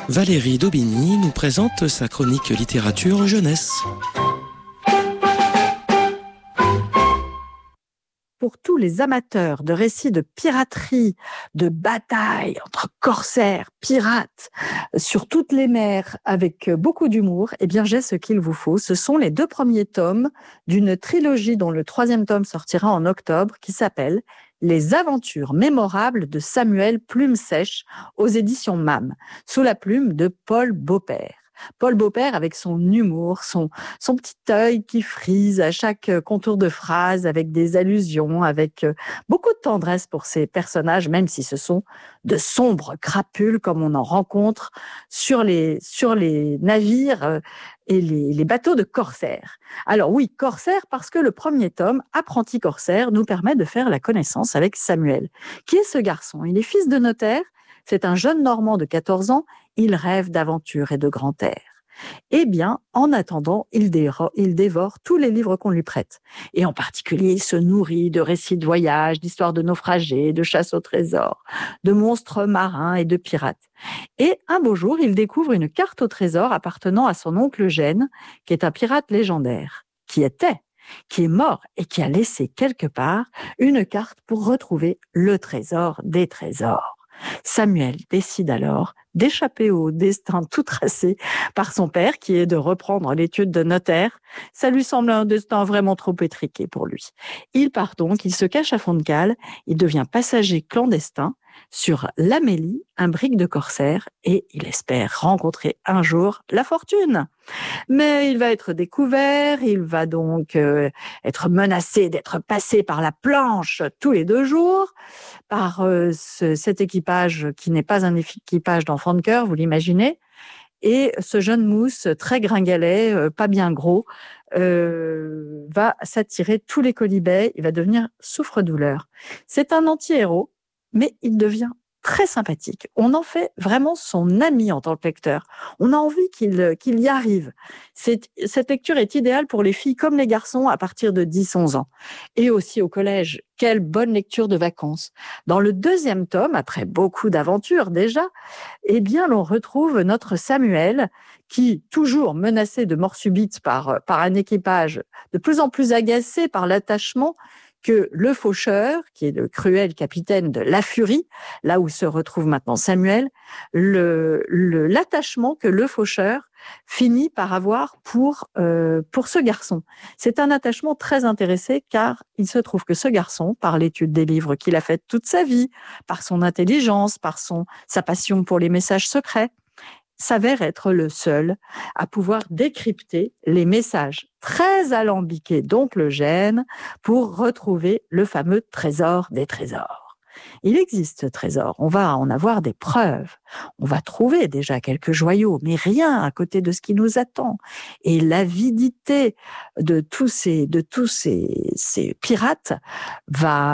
Valérie Daubigny nous présente sa chronique littérature jeunesse. Pour tous les amateurs de récits de piraterie, de batailles entre corsaires, pirates, sur toutes les mers, avec beaucoup d'humour, eh bien, j'ai ce qu'il vous faut. Ce sont les 2 premiers tomes d'une trilogie dont le 3e tome sortira en octobre, qui s'appelle Les aventures mémorables de Samuel Plume Sèche aux éditions MAM, sous la plume de Paul Beaupère. Paul Beaupère avec son humour, son petit œil qui frise à chaque contour de phrase, avec des allusions, avec beaucoup de tendresse pour ses personnages, même si ce sont de sombres crapules comme on en rencontre sur les navires et les bateaux de corsaires. Alors oui, corsaire parce que le 1er tome, Apprenti corsaire, nous permet de faire la connaissance avec Samuel. Qui est ce garçon ? Il est fils de notaire, c'est un jeune Normand de 14 ans, il rêve d'aventure et de grand air. Eh bien, en attendant, il dévore tous les livres qu'on lui prête. Et en particulier, il se nourrit de récits de voyage, d'histoires de naufragés, de chasse au trésor, de monstres marins et de pirates. Et un beau jour, il découvre une carte au trésor appartenant à son oncle Eugène, qui est un pirate légendaire, qui est mort et qui a laissé quelque part une carte pour retrouver le trésor des trésors. Samuel décide alors d'échapper au destin tout tracé par son père, qui est de reprendre l'étude de notaire. Ça lui semble un destin vraiment trop étriqué pour lui. Il part donc, il se cache à fond de cale, il devient passager clandestin sur l'Amélie, un brick de corsaire, et il espère rencontrer un jour la fortune. Mais il va être découvert, il va donc être menacé d'être passé par la planche tous les 2 jours, par cet équipage qui n'est pas un équipage d'enfants de cœur, vous l'imaginez. Et ce jeune mousse très gringalet, pas bien gros, va s'attirer tous les colibets, il va devenir souffre-douleur. C'est un anti-héros, mais il devient très sympathique. On en fait vraiment son ami en tant que lecteur. On a envie qu'il y arrive. Cette lecture est idéale pour les filles comme les garçons à partir de 10-11 ans. Et aussi au collège. Quelle bonne lecture de vacances. Dans le 2e tome, après beaucoup d'aventures déjà, eh bien, l'on retrouve notre Samuel qui, toujours menacé de mort subite par un équipage de plus en plus agacé par l'attachement que le faucheur, qui est le cruel capitaine de La Furie, là où se retrouve maintenant Samuel, l'attachement que le faucheur finit par avoir pour ce garçon. C'est un attachement très intéressé, car il se trouve que ce garçon, par l'étude des livres qu'il a fait toute sa vie, par son intelligence, par sa passion pour les messages secrets, s'avère être le seul à pouvoir décrypter les messages très alambiqués d'oncle Eugène pour retrouver le fameux trésor des trésors. Il existe ce trésor, on va en avoir des preuves, on va trouver déjà quelques joyaux, mais rien à côté de ce qui nous attend. Et l'avidité de tous ces pirates va